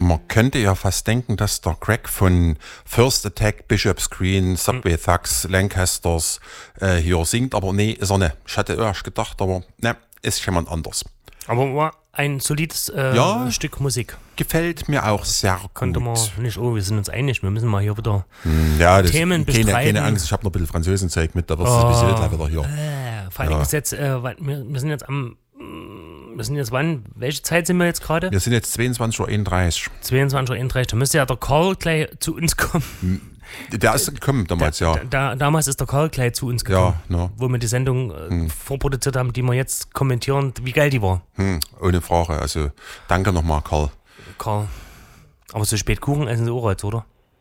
Man könnte ja fast denken, dass der Greg von First Attack, Bishop's Green, Subway Thugs, Lancasters hier singt, aber nee, ist er nicht. Ich hatte erst gedacht, aber ne, ist jemand anders. Aber war ein solides Stück Musik. Gefällt mir auch sehr Konnte gut. man nicht, wir sind uns einig, wir müssen mal hier wieder Themen bestreiten. Keine Angst, ich habe noch ein bisschen Französenzeug mit, da wirst du ein bisschen wieder hier. Vor allem ist jetzt, wir sind jetzt wann? Welche Zeit sind wir jetzt gerade? Wir sind jetzt 22:31 Uhr. 22:31 Uhr. Da müsste ja der Karl gleich zu uns kommen. Der ist gekommen damals, Damals ist der Karl gleich zu uns gekommen, wo wir die Sendung vorproduziert haben, die wir jetzt kommentieren, wie geil die war. Ohne Frage. Also danke nochmal, Karl. Aber so spät Kuchen essen sie auch jetzt, oder?